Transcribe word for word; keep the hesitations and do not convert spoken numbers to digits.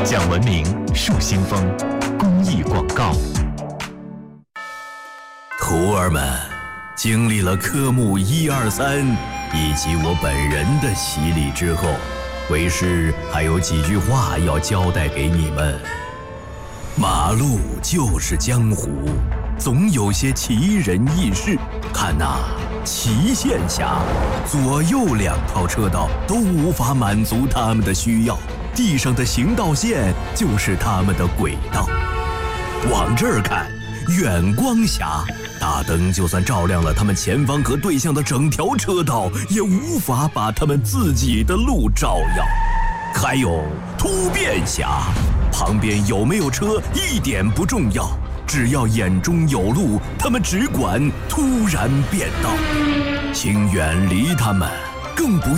讲文明树新风公益广告。 徒儿们，经历了科目一二三以及我本人的洗礼之后，为师还有几句话要交代给你们。马路就是江湖，总有些奇人异事。看呐、啊，齐县峡左右两套车道都无法满足他们的需要，地上的行道线就是他们的轨道。往这儿看，远光峡，大灯就算照亮了他们前方和对向的整条车道，也无法把他们自己的路照耀。还有突变峡，旁边有没有车一点不重要，只要眼中有路，他们只管突然变道。请远离他们，更不